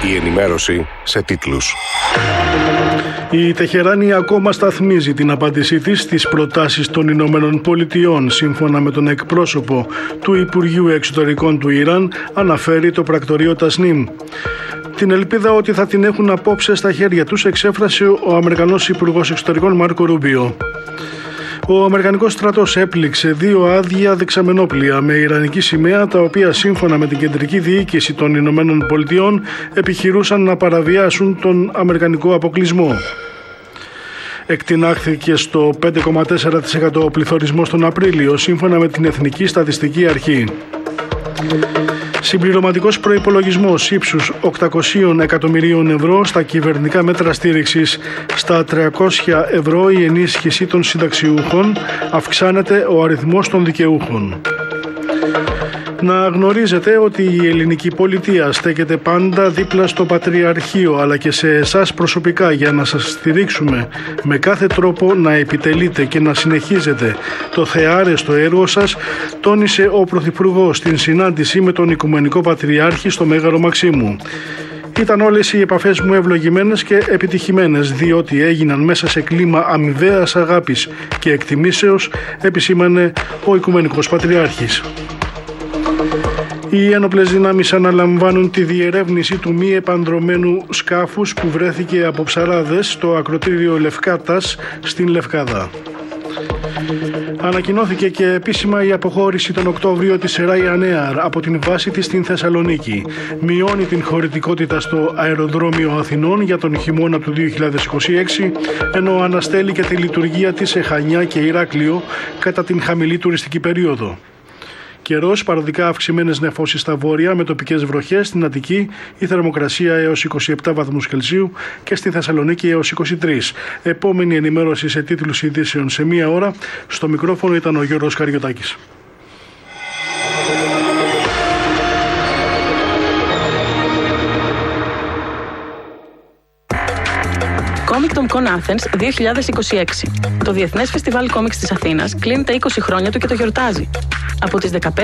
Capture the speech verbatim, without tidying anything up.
Η ενημέρωση σε τίτλους. Η Τεχεράνη ακόμα σταθμίζει την απάντησή της στις προτάσεις των Ηνωμένων Πολιτειών. Σύμφωνα με τον εκπρόσωπο του Υπουργείου Εξωτερικών του Ιράν, αναφέρει το πρακτορείο Τασνίμ. Την ελπίδα ότι θα την έχουν απόψε στα χέρια τους εξέφρασε ο Αμερικανός Υπουργός Εξωτερικών Μάρκο Ρούμπιο. Ο Αμερικανικός στρατός έπληξε δύο άδεια δεξαμενόπλια με ιρανική σημαία, τα οποία σύμφωνα με την κεντρική διοίκηση των Ηνωμένων Πολιτειών επιχειρούσαν να παραβιάσουν τον αμερικανικό αποκλεισμό. Εκτινάχθηκε στο πέντε κόμμα τέσσερα τοις εκατό ο πληθωρισμός τον Απρίλιο, σύμφωνα με την Εθνική Στατιστική Αρχή. Συμπληρωματικός προϋπολογισμός ύψους οκτακόσια εκατομμυρίων ευρώ στα κυβερνητικά μέτρα στήριξης. Στα τριακόσια ευρώ η ενίσχυση των συνταξιούχων, αυξάνεται ο αριθμός των δικαιούχων. Να γνωρίζετε ότι η ελληνική πολιτεία στέκεται πάντα δίπλα στο Πατριαρχείο, αλλά και σε εσάς προσωπικά, για να σας στηρίξουμε με κάθε τρόπο να επιτελείτε και να συνεχίζετε το θεάρεστο έργο σας, τόνισε ο Πρωθυπουργός στην συνάντηση με τον Οικουμενικό Πατριάρχη στο Μέγαρο Μαξίμου. Ήταν όλες οι επαφές μου ευλογημένες και επιτυχημένες, διότι έγιναν μέσα σε κλίμα αμοιβαίας αγάπης και εκτιμήσεως, επισήμανε ο Οικουμενικός Πατριάρχης. Οι ένοπλες δυνάμεις αναλαμβάνουν τη διερεύνηση του μη επανδρωμένου σκάφους που βρέθηκε από ψαράδες στο ακρωτήριο Λευκάτας στην Λευκάδα. Ανακοινώθηκε και επίσημα η αποχώρηση τον Οκτώβριο της Ryanair από την βάση της στην Θεσσαλονίκη. Μειώνει την χωρητικότητα στο αεροδρόμιο Αθηνών για τον χειμώνα του δύο χιλιάδες είκοσι έξι, ενώ αναστέλει και τη λειτουργία της σε Χανιά και Ηράκλειο κατά την χαμηλή τουριστική περίοδο. Καιρός, παροδικά αυξημένες νεφώσεις στα βόρεια με τοπικές βροχές, στην Αττική η θερμοκρασία έως είκοσι επτά βαθμούς Κελσίου και στη Θεσσαλονίκη έως είκοσι τρία. Επόμενη ενημέρωση σε τίτλους ειδήσεων σε μία ώρα. Στο μικρόφωνο ήταν ο Γιώργος Καριωτάκης. Comic-Con Athens δύο χιλιάδες είκοσι έξι. Το Διεθνές Φεστιβάλ Κόμιξ της Αθήνας κλείνει τα είκοσι χρόνια του και το γιορτάζει. Από τις δεκαπέντε